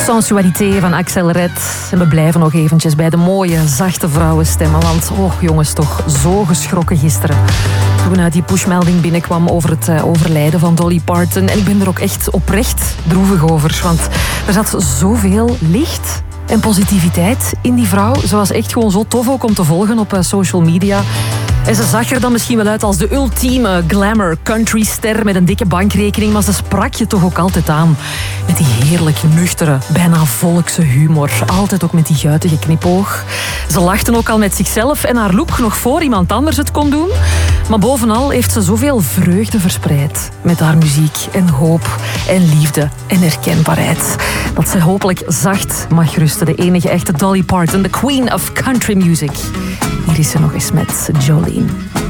Sensualité van Axel Red. En we blijven nog eventjes bij de mooie, zachte vrouwenstemmen. Want, jongens, toch zo geschrokken gisteren. Toen die pushmelding binnenkwam over het overlijden van Dolly Parton. En ik ben er ook echt oprecht droevig over. Want er zat zoveel licht en positiviteit in die vrouw. Ze was echt gewoon zo tof ook om te volgen op social media. En ze zag er dan misschien wel uit als de ultieme glamour countryster met een dikke bankrekening, maar ze sprak je toch ook altijd aan met die heerlijk nuchtere, bijna volkse humor. Altijd ook met die guitige knipoog. Ze lachten ook al met zichzelf en haar look nog voor iemand anders het kon doen. Maar bovenal heeft ze zoveel vreugde verspreid met haar muziek en hoop en liefde en herkenbaarheid. Dat ze hopelijk zacht mag rusten. De enige echte Dolly Parton, the queen of country music. Hier is ze nog eens met Jolene.